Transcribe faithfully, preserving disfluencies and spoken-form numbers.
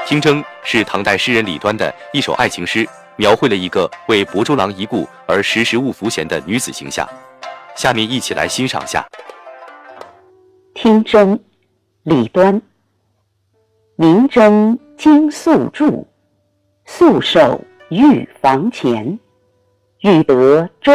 听征是唐代诗人李端的一首爱情诗，描绘了一个为薄粥郎一顾而时时误拂弦的女子形象。下面一起来欣赏下。 听征，李端。明征惊宿住，宿守御房前。欲得粥